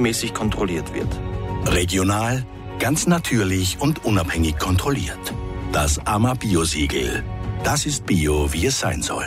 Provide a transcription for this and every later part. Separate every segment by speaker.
Speaker 1: regelmäßig kontrolliert wird.
Speaker 2: Regional, ganz natürlich und unabhängig kontrolliert. Das AMA Bio-Siegel. Das ist Bio, wie es sein soll.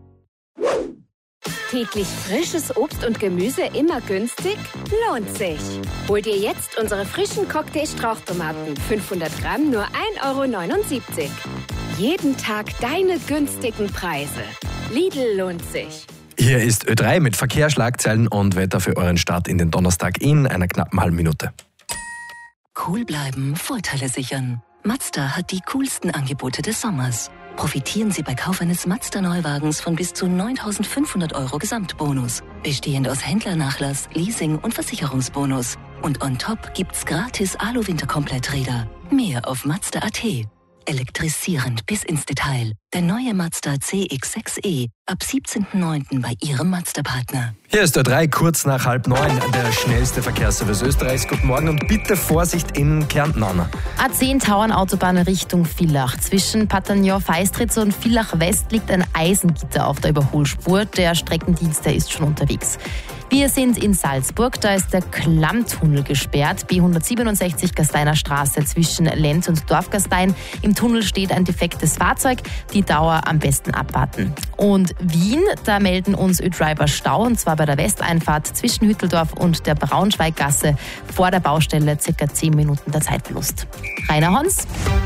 Speaker 3: Täglich frisches Obst und Gemüse immer günstig? Lohnt sich. Hol dir jetzt unsere frischen Cocktail-Strauchtomaten. 500 Gramm nur 1,79 €. Jeden Tag deine günstigen Preise. Lidl lohnt sich.
Speaker 4: Hier ist Ö3 mit Verkehr, Schlagzeilen und Wetter für euren Start in den Donnerstag in einer knappen halben Minute.
Speaker 5: Cool bleiben, Vorteile sichern. Mazda hat die coolsten Angebote des Sommers. Profitieren Sie bei Kauf eines Mazda-Neuwagens von bis zu 9.500 € Gesamtbonus. Bestehend aus Händlernachlass, Leasing und Versicherungsbonus. Und on top gibt's gratis Alu-Winterkompletträder. Mehr auf Mazda.at. Elektrisierend bis ins Detail. Der neue Mazda CX-6e ab 17.09. bei Ihrem Mazda-Partner.
Speaker 4: Hier ist Ö3, kurz nach 8:30, der schnellste Verkehrsservice Österreichs. Guten Morgen und bitte Vorsicht in Kärnten, Anna.
Speaker 6: A10 Tauernautobahn Richtung Villach. Zwischen Patagnan-Feistritz und Villach West liegt ein Eisengitter auf der Überholspur. Der Streckendienst, der ist schon unterwegs. Wir sind in Salzburg, da ist der Klammtunnel gesperrt, B167 Gasteiner Straße zwischen Lenz und Dorfgastein. Im Tunnel steht ein defektes Fahrzeug, die Dauer am besten abwarten. Und Wien, da melden uns Ö-Driver Stau, und zwar bei der Westeinfahrt zwischen Hütteldorf und der Braunschweiggasse vor der Baustelle, ca. 10 Minuten der Zeitverlust. Rainer Hons.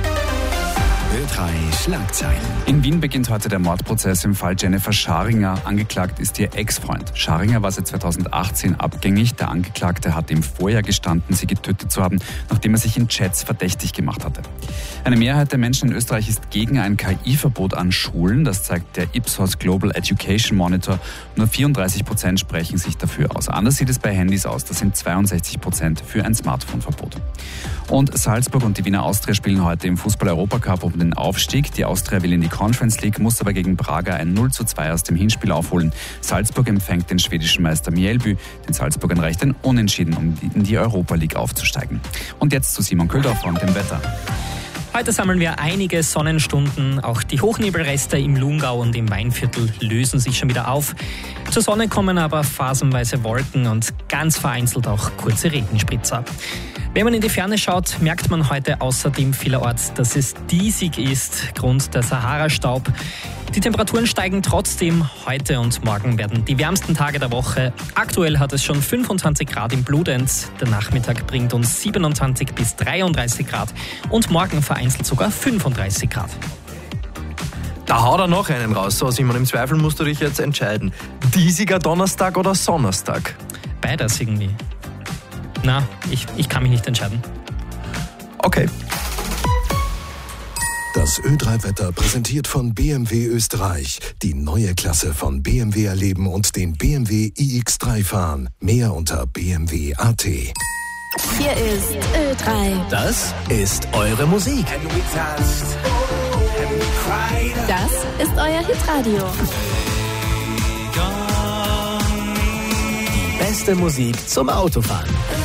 Speaker 7: Ö3 Schlagzeilen.
Speaker 8: In Wien beginnt heute der Mordprozess im Fall Jennifer Scharinger. Angeklagt ist ihr Ex-Freund. Scharinger war seit 2018 abgängig. Der Angeklagte hatte im Vorjahr gestanden, sie getötet zu haben, nachdem er sich in Chats verdächtig gemacht hatte. Eine Mehrheit der Menschen in Österreich ist gegen ein KI-Verbot an Schulen. Das zeigt der Ipsos Global Education Monitor. Nur 34% sprechen sich dafür aus. Anders sieht es bei Handys aus. Das sind 62% für ein Smartphone-Verbot. Und Salzburg und die Wiener Austria spielen heute im Fußball-Europacup um den Aufstieg. Die Austria will in die Conference League, muss aber gegen Braga ein 0:2 aus dem Hinspiel aufholen. Salzburg empfängt den schwedischen Meister Mjällby. Den Salzburgern reicht ein Unentschieden, um in die Europa League aufzusteigen. Und jetzt zu Simon Köldorfer und dem Wetter.
Speaker 9: Heute sammeln wir einige Sonnenstunden. Auch die Hochnebelreste im Lungau und im Weinviertel lösen sich schon wieder auf. Zur Sonne kommen aber phasenweise Wolken und ganz vereinzelt auch kurze Regenspritzer. Wenn man in die Ferne schaut, merkt man heute außerdem vielerorts, dass es diesig ist, Grund der Sahara-Staub. Die Temperaturen steigen trotzdem. Heute und morgen werden die wärmsten Tage der Woche. Aktuell hat es schon 25 Grad in Bludenz. Der Nachmittag bringt uns 27 bis 33 Grad und morgen vereinzelt sogar 35 Grad.
Speaker 4: Da haut er noch einen raus. So, Simon, im Zweifel musst du dich jetzt entscheiden. Diesiger Donnerstag oder Sonntag?
Speaker 9: Beides irgendwie. Na, ich kann mich nicht entscheiden.
Speaker 4: Okay.
Speaker 7: Das Ö3-Wetter präsentiert von BMW Österreich. Die neue Klasse von BMW erleben und den BMW iX3 fahren. Mehr unter bmw.at.
Speaker 3: Hier ist Ö3.
Speaker 7: Das ist eure Musik.
Speaker 3: Das ist euer Hitradio.
Speaker 7: Beste Musik zum Autofahren.